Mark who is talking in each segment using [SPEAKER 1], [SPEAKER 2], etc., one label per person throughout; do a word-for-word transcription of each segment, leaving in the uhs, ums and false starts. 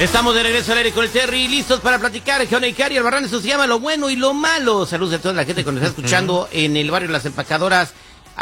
[SPEAKER 1] Estamos de regreso al aire con el Terry, listos para platicar. John y Cari, el Barran, eso se llama lo bueno y lo malo. Saludos a toda la gente que nos está escuchando en el barrio Las Empacadoras.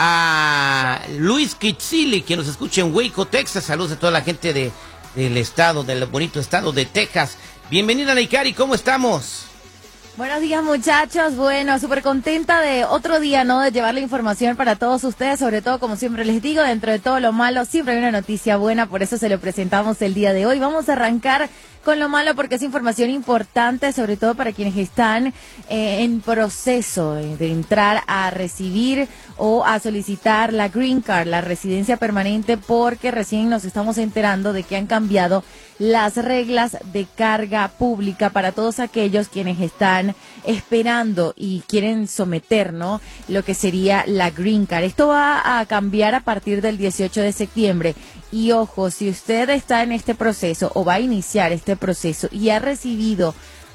[SPEAKER 1] A Luis Kitzili, que nos escucha en Waco, Texas. Saludos a toda la gente de, del estado, del bonito estado de Texas. Bienvenida, Neikari, ¿cómo estamos?
[SPEAKER 2] Buenos días, muchachos. Bueno, súper contenta de otro día, ¿no? De llevar la información para todos ustedes, sobre todo, como siempre les digo, dentro de todo lo malo, siempre hay una noticia buena, por eso se lo presentamos el día de hoy. Vamos a arrancar con lo malo porque es información importante, sobre todo para quienes están eh, en proceso de entrar a recibir o a solicitar la Green Card, la residencia permanente, porque recién nos estamos enterando de que han cambiado las reglas de carga pública para todos aquellos quienes están esperando y quieren someter, ¿no?, lo que sería la Green Card. Esto va a cambiar a partir del dieciocho de septiembre. Y ojo, si usted está en este proceso o va a iniciar este proceso y ha recibido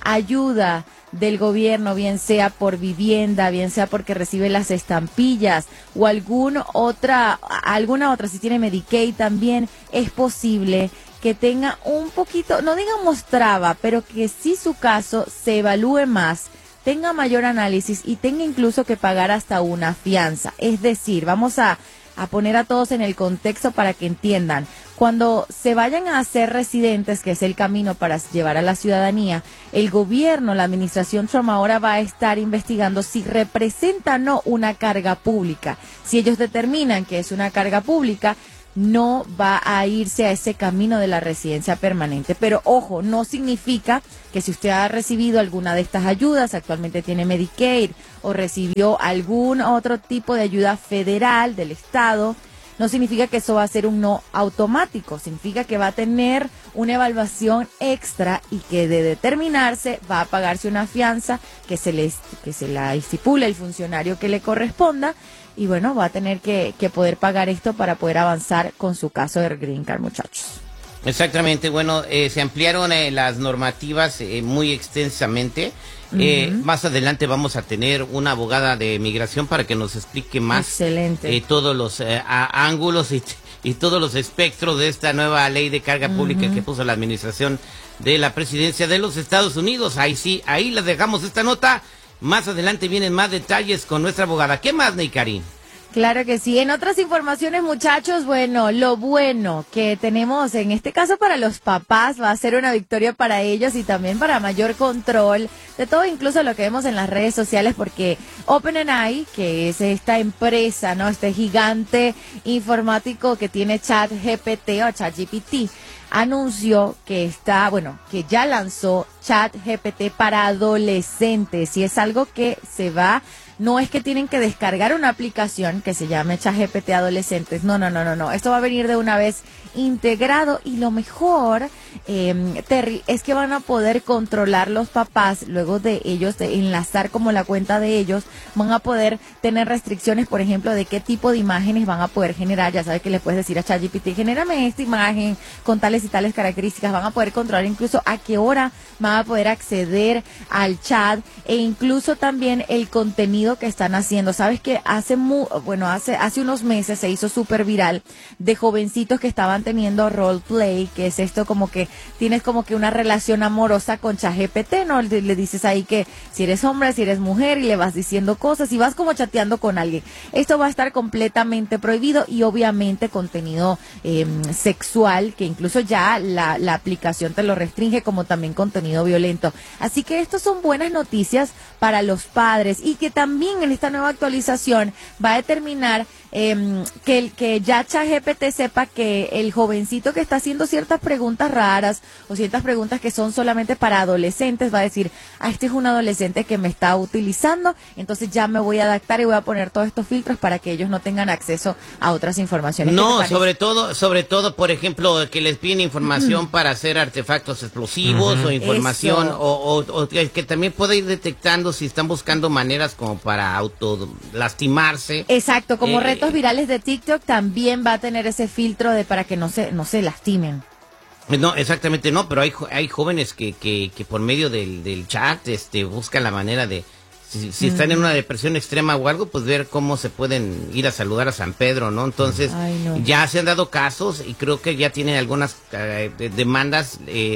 [SPEAKER 2] ayuda del gobierno, bien sea por vivienda, bien sea porque recibe las estampillas o alguna otra, alguna otra, si tiene Medicaid también, es posible que tenga un poquito, no digamos traba, pero que si su caso se evalúe más, tenga mayor análisis y tenga incluso que pagar hasta una fianza. Es decir, vamos a a poner a todos en el contexto para que entiendan. Cuando se vayan a hacer residentes, que es el camino para llevar a la ciudadanía, el gobierno, la administración Trump ahora va a estar investigando si representa o no una carga pública. Si ellos determinan que es una carga pública, no va a irse a ese camino de la residencia permanente. Pero ojo, no significa que si usted ha recibido alguna de estas ayudas, actualmente tiene Medicaid o recibió algún otro tipo de ayuda federal del Estado, no significa que eso va a ser un no automático. Significa que va a tener una evaluación extra y que de determinarse va a pagarse una fianza que se les, que se la estipule el funcionario que le corresponda. Y bueno, va a tener que, que poder pagar esto para poder avanzar con su caso de Green Card, muchachos.
[SPEAKER 1] Exactamente, bueno, eh, se ampliaron eh, las normativas eh, muy extensamente. Eh, uh-huh. Más adelante vamos a tener una abogada de migración para que nos explique más.
[SPEAKER 2] Excelente.
[SPEAKER 1] Eh, todos los eh, a, ángulos y, y todos los espectros de esta nueva ley de carga uh-huh. pública que puso la administración de la presidencia de los Estados Unidos. Ahí sí, ahí les dejamos esta nota. Más adelante vienen más detalles con nuestra abogada. ¿Qué más, Neikari?
[SPEAKER 2] Claro que sí. En otras informaciones, muchachos, bueno, lo bueno que tenemos en este caso para los papás va a ser una victoria para ellos y también para mayor control de todo, incluso lo que vemos en las redes sociales, porque OpenAI, que es esta empresa, ¿no?, este gigante informático que tiene ChatGPT o ChatGPT, anunció que está, bueno, que ya lanzó ChatGPT para adolescentes y es algo que se va. No es que tienen que descargar una aplicación que se llame ChatGPT Adolescentes. No, no, no, no, no. Esto va a venir de una vez integrado y lo mejor, eh, Terry, es que van a poder controlar los papás luego de ellos de enlazar como la cuenta de ellos. Van a poder tener restricciones, por ejemplo, de qué tipo de imágenes van a poder generar. Ya sabes que le puedes decir a ChatGPT, genérame esta imagen con tales y tales características. Van a poder controlar incluso a qué hora van a poder acceder al chat e incluso también el contenido que están haciendo. Sabes que hace mu bueno hace hace unos meses se hizo súper viral de jovencitos que estaban teniendo roleplay, que es esto como que tienes como que una relación amorosa con ChatGPT, ¿no? Le, le dices ahí que si eres hombre, si eres mujer y le vas diciendo cosas y vas como chateando con alguien. Esto va a estar completamente prohibido y obviamente contenido eh, sexual, que incluso ya la, la aplicación te lo restringe, como también contenido violento. Así que estas son buenas noticias para los padres y que también También en esta nueva actualización va a determinar eh, que, el, que ya ChatGPT sepa que el jovencito que está haciendo ciertas preguntas raras o ciertas preguntas que son solamente para adolescentes va a decir, ah, este es un adolescente que me está utilizando, entonces ya me voy a adaptar y voy a poner todos estos filtros para que ellos no tengan acceso a otras informaciones.
[SPEAKER 1] No, sobre todo, sobre todo, por ejemplo, que les piden información uh-huh. para hacer artefactos explosivos uh-huh. o información o, o, o que también puede ir detectando si están buscando maneras como para auto lastimarse.
[SPEAKER 2] Exacto, como
[SPEAKER 1] eh,
[SPEAKER 2] retos virales de TikTok también va a tener ese filtro de para que no se no se lastimen.
[SPEAKER 1] No, exactamente no, pero hay hay jóvenes que que, que por medio del, del chat este buscan la manera de si, si mm. están en una depresión extrema o algo, pues ver cómo se pueden ir a saludar a San Pedro, ¿no? Entonces,
[SPEAKER 2] Ay, no.
[SPEAKER 1] ya se han dado casos y creo que ya tienen algunas eh, demandas eh,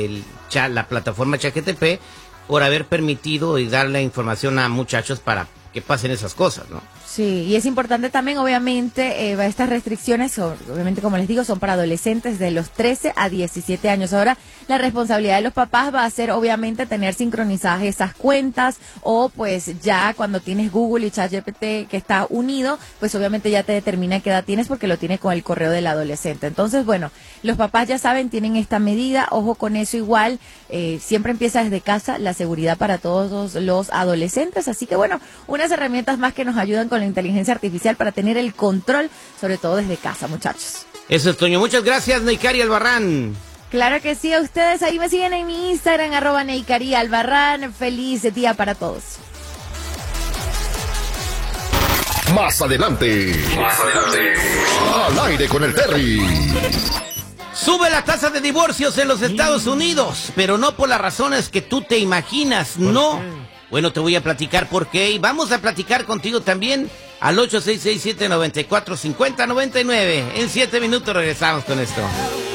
[SPEAKER 1] cha, la plataforma ChatGPT por haber permitido y darle información a muchachos para que pasen esas cosas, ¿no?
[SPEAKER 2] Sí, y es importante también, obviamente, eh, estas restricciones, son, obviamente, como les digo, son para adolescentes de los trece a diecisiete años. Ahora, la responsabilidad de los papás va a ser, obviamente, tener sincronizadas esas cuentas, o pues ya cuando tienes Google y ChatGPT que está unido, pues obviamente ya te determina qué edad tienes porque lo tienes con el correo del adolescente. Entonces, bueno, los papás ya saben, tienen esta medida, ojo con eso igual, eh, siempre empieza desde casa la seguridad para todos los adolescentes, así que bueno, unas herramientas más que nos ayudan con la inteligencia artificial para tener el control, sobre todo desde casa, muchachos.
[SPEAKER 1] Eso es, Toño. Muchas gracias, Neikari Albarrán.
[SPEAKER 2] Claro que sí, a ustedes ahí me siguen en mi Instagram, arroba Neikari Albarrán. Feliz día para todos.
[SPEAKER 3] Más adelante, más adelante, al aire con el Terry.
[SPEAKER 1] Sube la tasa de divorcios en los Estados Unidos, pero no por las razones que tú te imaginas, no. Bueno, te voy a platicar por qué y vamos a platicar contigo también al ocho seis seis siete nueve cuatro cinco cero nueve nueve. En siete minutos regresamos con esto.